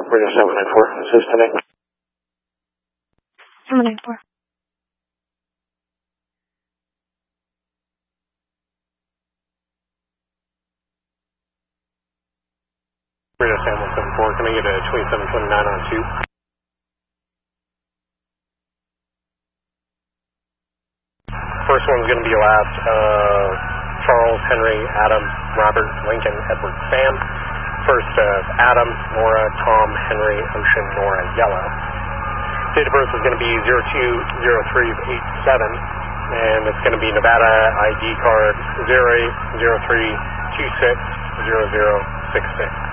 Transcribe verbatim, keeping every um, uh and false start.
Radio seven nine four, this is ten eight. seven nine four. Radio Sam one seven four, can I get a twenty-seven twenty-nine on two? First one's going to be last, uh, Charles, Henry, Adam, Robert, Lincoln, Edward, Sam. First, uh, Adam, Nora, Tom, Henry, Ocean, Nora, Yellow. Date of birth is going to be zero two zero three eight seven, and it's going to be Nevada I D card zero eight zero three two six zero zero six six.